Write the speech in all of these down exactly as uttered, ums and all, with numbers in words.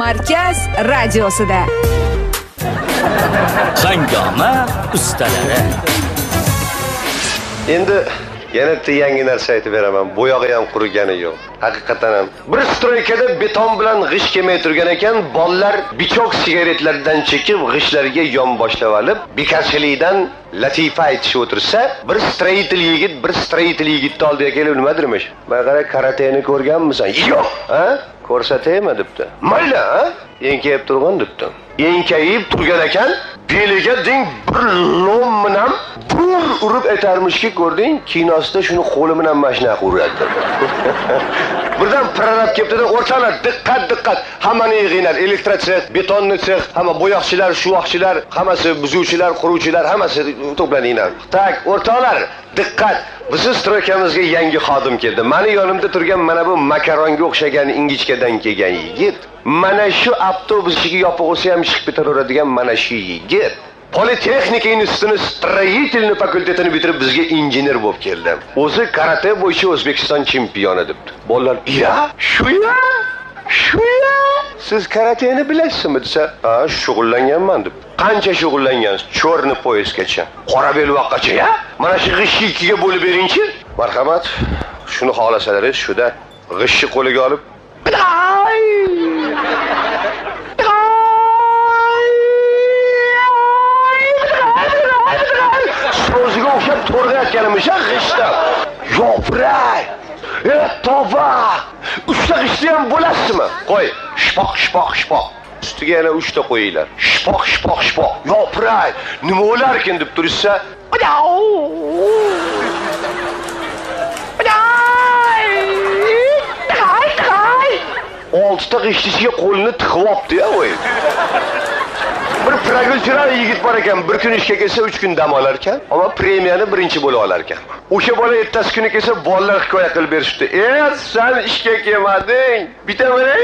Markaz radiosida. Sangoma ustalari. Endi yana yangi narsa aytib beraman. Bo'yog'i ham qurigani yo'q. Haqiqatan ham. Bir stroykada beton bilan g'ish kelmay turgan ekan, bolalar bichok sigaretlardan chekib g'ishlarga yon boshlab olib, bekarchilikdan latifa aytishib o'tirsa, bir streytel yigit, bir streytel yigitni oldiga kelib nimadirmish? "Men qara karateni ko'rganmisan?" "Yo'q." "Ha? Ko'rsataymi?" debdi. "Mayli, ha?" Enkayib turgan debdi. Enkayib turgan ekan, beliga deng bir lom bilan bur urib aytarmishki, ko'rding, kinosida shuni qo'li bilan mashina uradi. Birdan prorab kelibdi-da, o'rtalar diqqat diqqat, hammani yig'inglar, elektrotsix, betonni six, hamma bo'yoqchilar, shuvoqchilar, hammasi buzuvchilar, quruvchilar, hammasi to'planinglar. Tak, o'rtoqlar, diqqat. Bizning stroykamizga yangi xodim keldi. Meni yonimda turgan mana bu makaronga o'xshagan ingichkadan kelgan yigit, mana shu avtobus eshigi yopiq bo'lsa ham chiqib ketaveradigan mana shu yigit. Politexnika institutini stроительный fakultetini bitirib bizga injener bo'lib keldi. O'zi karate bo'yicha O'zbekiston chempioni debdi. Bolalar, "Ya, shu ya? Shu ya? Siz karateni bilasizmi?" desa, "Ha, shug'ullanganman" deb. "Qancha shug'ullangansiz?" "Cho'rni poyezdgacha." "Qora belvoqgacha ya? Mana shu g'ishni ikkiga bo'lib bering-chi." "Marhamat, shuni xohlasalaringiz shuda g'ishni qo'liga olib, so'ziga o'xshab to'rg'ayotganimiz g'ishda. Yo'pray! Ey tova! Uchta g'ishni ham bo'lasizmi? Qo'y, shpoq, shpoq, shpoq. Ustiga yana uchta qo'yinglar. Shpoq, shpoq, shpoq. Yo'pray! Nima bo'lar ekan deb tursa, oltita g'ishtisiga qo'lini tiqib olibdi-ya, voy. Bir pragulchilar yigit bor ekan, bir kun ishga kelsa uch kun dam olar ekan, ammo premiyani birinchi bo'lib olar ekan. O'sha bola ertasi kuni kelsa, bolalar hikoya qilib berishdi. "Ey, sen ishga kelmading. Bitta mana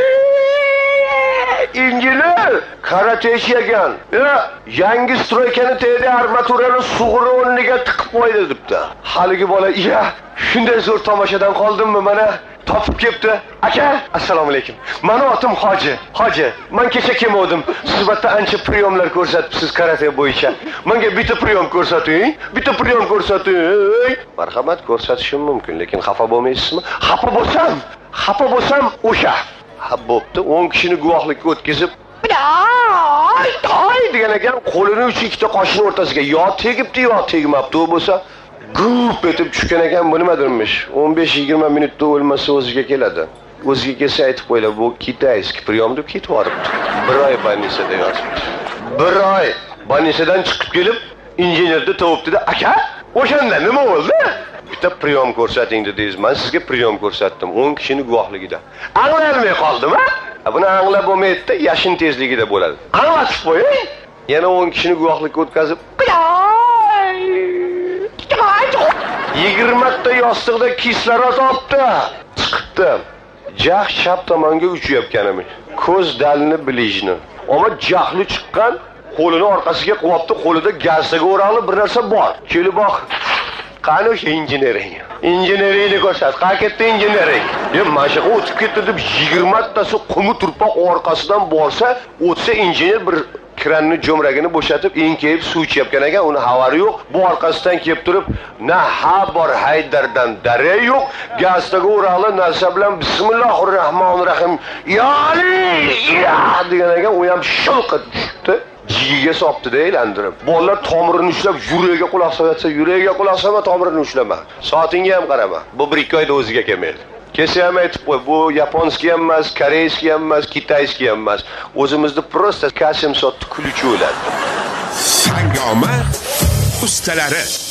injener karatechi ekan. Ya, yangi stroykani teyda armaturani sug'uri o'rniga tiqib qo'ydi" debdi. Haligi bola, "Ya, shunday zo'r tomoshadan qoldimmi mana?" Topib kelibdi. "Aka, assalomu alaykum. Meni otim Hoji. Hoji, men kecha kelmodim. Siz bitta ancha priyomlar ko'rsatibsiz karate bo'yicha. Menga bitta priyom ko'rsating. Bitta priyom ko'rsating." "Marhamat, ko'rsatishim mumkin, lekin xafa bo'lmaysizmi?" "Xafa bo'lsam, xafa bo'lsam o'sha." "Ha, bo'pti. o'n kishini guvohlikka o'tkazib, "Ay, toy" degan ekan, qo'lini uch ikkita qoshning o'rtasiga yo tegibdi, yo tegmabdi bo'lsa, gup etib tushgan ekan. Bu nimadirmish? o'n besh yigirma minutda o'lmasa o'ziga keladi. O'ziga kelsa aytib qo'ylar, bu kitayskiy priyom deb ketib yoribdi. Bir oy больницада yotibdi. Bir oy больницаdan chiqib kelib, injenerni topibdi-da, "Aka, o'shanda nima bo'ldi?" "Bitta priyom ko'rsating" dedingiz. "Men sizga priyom ko'rsatdim o'n kishining guvohligida." "Anglamay qoldim-a?" "Buni anglab bo'lmaydi-da, yashin tezligida bo'ladi." "Anglatib qo'ying." Yana o'n kishining guvohlikka o'tkazib, yigirma ta yostiqda kislorod olibdi. Chiqibdi. Jah chap tomonga uchayotganimi. Ko'z dalini bilishni. Ammo jahli chiqqan, qo'lini orqasiga qo'yibdi, qo'lida gazga o'ralib bir narsa bor. Kelib boq. Qani o'sha injenering? Injeneringni ko'rsat. Qa ketdi injenering? Deb mashqa o'tib ketdi deb yigirma tasi qumi turpoq orqasidan borsa, o'tsa injener bir kranni jo'mragini bo'shatib, enkayib suv ichayotgan ekan, uni xabari yo'q. Bu orqasidan kelib turib, na ha bor Haydardan dara yo'q, gazga o'ralib narsa bilan bismillahirrohmanirrohim. "Yali!" ya degan ekan, u ham shilq tushdi. Jigiga sopdi deylandirib. Bolalar tomirini ushlab, yuragiga quloq solsa, yuragiga quloq solma, tomirini ushlama. Soatingga ham qarama. Bu bir ikki oyda o'ziga kelmaydi. Kelsa ham aytib qo'y, bu yaponskiy ham emas, koreyskiy ham emas, kitayskiy ham emas. O'zimizni prosta kasim sotdi, kulchi o'ladi. Sangoma ustalari.